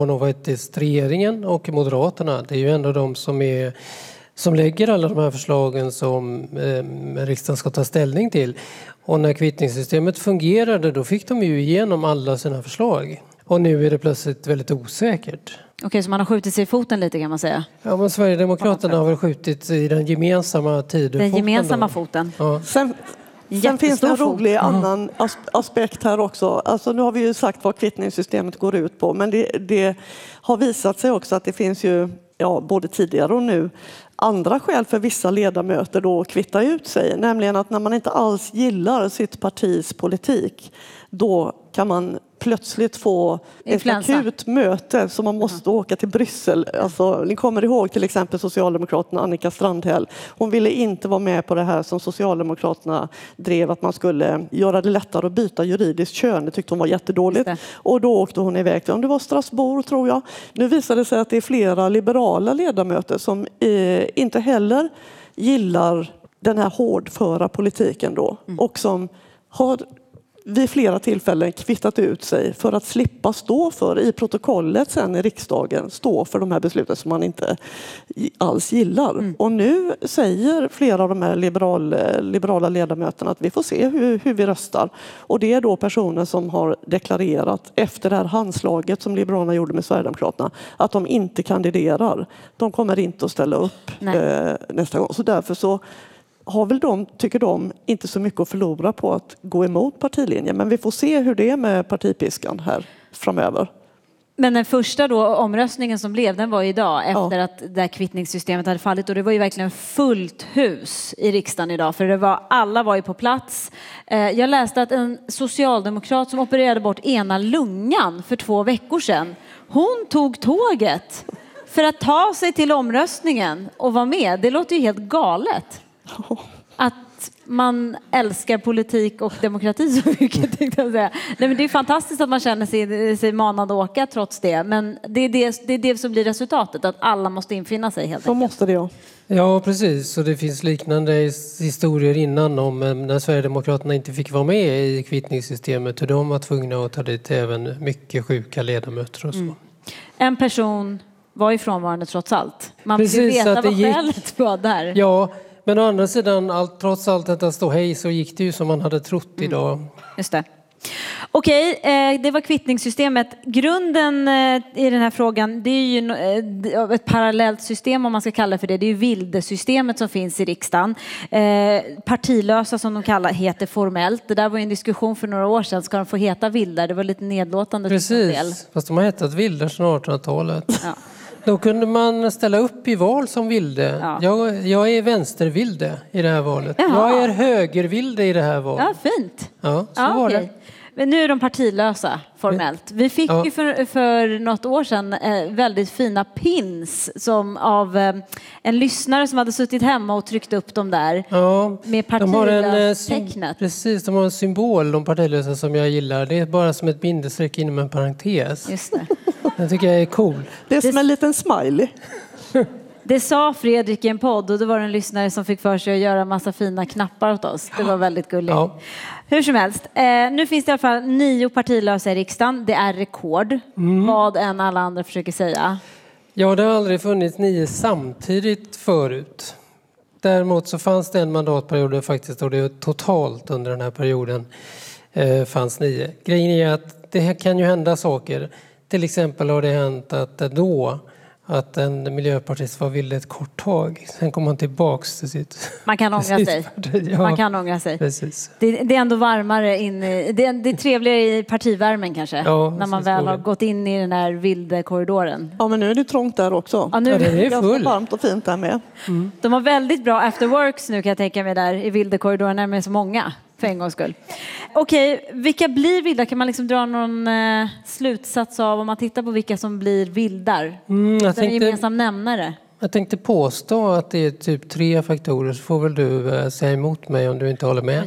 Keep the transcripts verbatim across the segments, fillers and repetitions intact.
Och nog faktiskt regeringen och Moderaterna, det är ju ändå de som, är, som lägger alla de här förslagen som eh, riksdagen ska ta ställning till. Och när kvittningssystemet fungerade, då fick de ju igenom alla sina förslag. Och nu är det plötsligt väldigt osäkert. Okej, så man har skjutit sig i foten lite kan man säga. Ja, men Sverigedemokraterna har väl skjutit i den gemensamma tiden. Den gemensamma då. foten. Ja. Sen, sen finns det en rolig fot. annan aspekt här också. Alltså, nu har vi ju sagt vad kvittningssystemet går ut på. Men det, det har visat sig också att det finns ju, ja, både tidigare och nu, andra skäl för vissa ledamöter då att kvitta ut sig. Nämligen att när man inte alls gillar sitt partis politik, då kan man plötsligt få ett akut möte så man måste mm. åka till Bryssel. Alltså, ni kommer ihåg till exempel Socialdemokraterna Annika Strandhäll. Hon ville inte vara med på det här som Socialdemokraterna drev, att man skulle göra det lättare att byta juridiskt kön. Det tyckte hon var jättedåligt. Och då åkte hon iväg till, om det var Strasbourg tror jag. Nu visar det sig att det är flera liberala ledamöter som eh, inte heller gillar den här hårdföra politiken då. Mm. Och som har vid flera tillfällen kvittat ut sig för att slippa stå för i protokollet sen i riksdagen, stå för de här besluten som man inte alls gillar. Mm. Och nu säger flera av de här liberal, liberala ledamöterna att vi får se hur, hur vi röstar. Och det är då personer som har deklarerat efter det här handslaget som Liberalerna gjorde med Sverigedemokraterna att de inte kandiderar. De kommer inte att ställa upp eh, nästa gång. Så därför så har väl de, tycker de, inte så mycket att förlora på att gå emot partilinjen. Men vi får se hur det är med partipiskan här framöver. Men den första då, omröstningen som blev, den var idag efter ja. att det här kvittningssystemet hade fallit. Och det var ju verkligen fullt hus i riksdagen idag. För det var, alla var ju på plats. Jag läste att en socialdemokrat som opererade bort ena lungan för två veckor sedan, hon tog tåget för att ta sig till omröstningen och vara med. Det låter ju helt galet. Att man älskar politik och demokrati så mycket, tänkte jag säga. Nej, men det är fantastiskt att man känner sig, sig manad att åka trots det. Men det är det, det är det som blir resultatet, att alla måste infinna sig helt så enkelt. Måste det, ja. Ja, precis. Och det finns liknande historier innan om när Sverigedemokraterna inte fick vara med i kvittningssystemet. Hur de var tvungna att ta dit även mycket sjuka ledamöter och så. Mm. En person var ifrånvarande trots allt. Man vill ju veta vad gick... skälet var där. Ja, men å andra sidan, allt, trots allt detta stå hej så gick det ju som man hade trott idag. Mm. Just det. Okej, eh, det var kvittningssystemet. Grunden eh, i den här frågan, det är ju eh, ett parallellt system om man ska kalla det för det. Det är ju Vilde-systemet som finns i riksdagen. Eh, partilösa som de kallar heter formellt. Det där var ju en diskussion för några år sedan. Ska de få heta Vildar? Det var lite nedlåtande. Precis, fast de har hetat Vildar sedan artonhundratalet. Ja. Då kunde man ställa upp i val som vilde. Ja. Jag, jag är vänstervilde i det här valet. Jaha. Jag är högervilde i det här valet. Ja, fint. Ja, så ja, var okay. det. Men nu är de partilösa formellt. Vi fick ja. ju för, för något år sedan eh, väldigt fina pins som av eh, en lyssnare som hade suttit hemma och tryckt upp dem där. Ja, med partilös-tecknet. Precis, de har en symbol, de partilösa, som jag gillar. Det är bara som ett bindestreck inom en parentes. Just det. Jag tycker jag är cool. Det är som en liten smiley. Det sa Fredrik i en podd och det var en lyssnare som fick för sig att göra en massa fina knappar åt oss. Det var väldigt gulligt. Ja. Hur som helst. Eh, nu finns det i alla fall nio partilösa i riksdagen. Det är rekord. Mm. Vad än alla andra försöker säga. Ja, det har aldrig funnits nio samtidigt förut. Däremot så fanns det en mandatperiod faktiskt, och det totalt under den här perioden eh, fanns nio. Grejen är att det här kan ju hända saker. Till exempel har det hänt att då att en miljöpartist var villig ett kort tag. Sen kom han tillbaks till sitt... Man kan ångra sig. Ja, man kan ångra sig. Precis. Det, det är ändå varmare in i... Det är, det är trevligare i partivärmen kanske. Ja, när man väl har gått in i den här vilda korridoren. Ja, men nu är det trångt där också. Ja, nu ja, det är ganska full. varmt och fint där med. Mm. De har väldigt bra afterworks nu kan jag tänka mig där i vilda korridoren när de är så många. För en gångs skull. Okej, vilka blir vildar? Kan man liksom dra någon eh, slutsats av om man tittar på vilka som blir vildar? Mm, jag tänkte, en gemensam nämnare. Jag tänkte påstå att det är typ tre faktorer, så får väl du eh, säga emot mig om du inte håller med. Oj.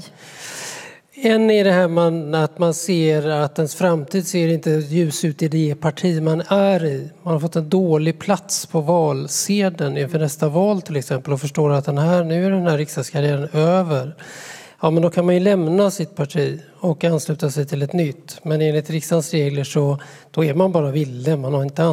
En är det här man, att man ser att ens framtid ser inte ljus ut i det parti man är i. Man har fått en dålig plats på valsedeln inför nästa val till exempel och förstår att den här, nu är den här riksdagskarriären över. ja, men då kan man ju lämna sitt parti och ansluta sig till ett nytt. Men enligt riksdagens regler så då är man bara vilde, man har inte